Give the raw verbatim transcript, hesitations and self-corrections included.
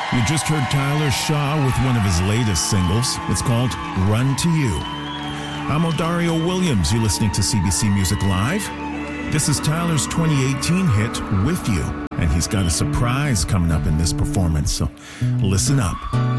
You just heard Tyler Shaw with one of his latest singles. It's called Run to You. I'm Odario Williams. You're listening to C B C Music Live. This is Tyler's twenty eighteen hit, With You. And he's got a surprise coming up in this performance, so listen up.